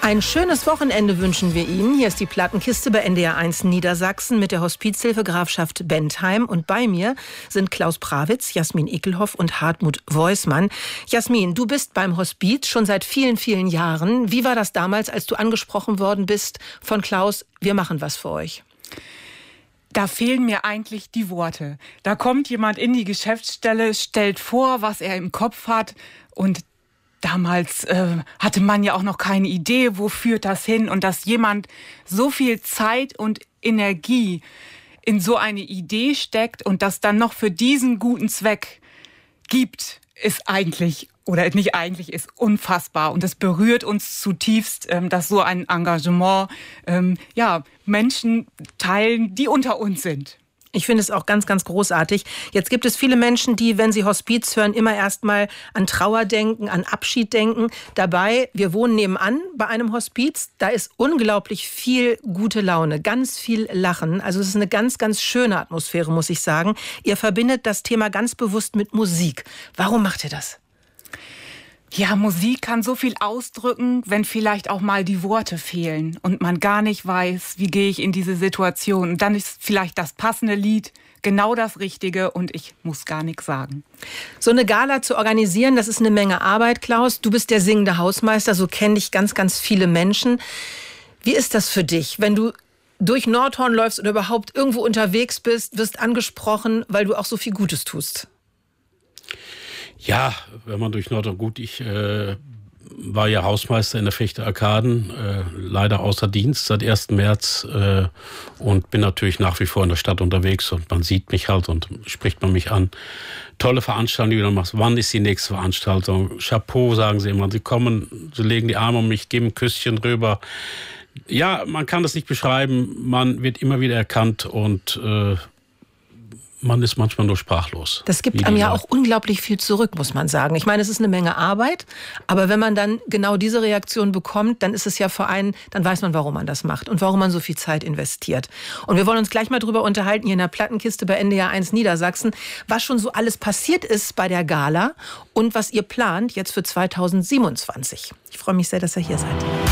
Ein schönes Wochenende wünschen wir Ihnen. Hier ist die Plattenkiste bei NDR 1 Niedersachsen mit der Hospizhilfe Grafschaft Bentheim. Und bei mir sind Klaus Prawitz, Jasmin Ekelhoff und Hartmut Woismann. Jasmin, du bist beim Hospiz schon seit vielen, vielen Jahren. Wie war das damals, als du angesprochen worden bist von Klaus, wir machen was für euch? Da fehlen mir eigentlich die Worte. Da kommt jemand in die Geschäftsstelle, stellt vor, was er im Kopf hat, und damals hatte man ja auch noch keine Idee, wo führt das hin, und dass jemand so viel Zeit und Energie in so eine Idee steckt und das dann noch für diesen guten Zweck gibt, ist eigentlich, oder nicht eigentlich, ist unfassbar. Und es berührt uns zutiefst, dass so ein Engagement Menschen teilen, die unter uns sind. Ich finde es auch ganz, ganz großartig. Jetzt gibt es viele Menschen, die, wenn sie Hospiz hören, immer erst mal an Trauer denken, an Abschied denken. Dabei, wir wohnen nebenan bei einem Hospiz. Da ist unglaublich viel gute Laune, ganz viel Lachen. Also es ist eine ganz, ganz schöne Atmosphäre, muss ich sagen. Ihr verbindet das Thema ganz bewusst mit Musik. Warum macht ihr das? Ja, Musik kann so viel ausdrücken, wenn vielleicht auch mal die Worte fehlen und man gar nicht weiß, wie gehe ich in diese Situation. Und dann ist vielleicht das passende Lied genau das Richtige und ich muss gar nichts sagen. So eine Gala zu organisieren, das ist eine Menge Arbeit, Klaus. Du bist der singende Hausmeister, so kennen dich ganz, ganz viele Menschen. Wie ist das für dich, wenn du durch Nordhorn läufst oder überhaupt irgendwo unterwegs bist, wirst angesprochen, weil du auch so viel Gutes tust? Ja, wenn man durch Nordhorn, gut, ich war ja Hausmeister in der Fechter Arkaden, leider außer Dienst seit 1. März und bin natürlich nach wie vor in der Stadt unterwegs und man sieht mich halt und spricht man mich an. Tolle Veranstaltung, die du dann machst. Wann ist die nächste Veranstaltung? Chapeau, sagen sie immer. Sie kommen, sie legen die Arme um mich, geben ein Küsschen rüber. Ja, man kann das nicht beschreiben. Man wird immer wieder erkannt und man ist manchmal nur sprachlos. Das gibt einem ja auch unglaublich viel zurück, muss man sagen. Ich meine, es ist eine Menge Arbeit, aber wenn man dann genau diese Reaktion bekommt, dann ist es ja für einen, dann weiß man, warum man das macht und warum man so viel Zeit investiert. Und wir wollen uns gleich mal drüber unterhalten, hier in der Plattenkiste bei NDR 1 Niedersachsen, was schon so alles passiert ist bei der Gala und was ihr plant jetzt für 2027. Ich freue mich sehr, dass ihr hier seid.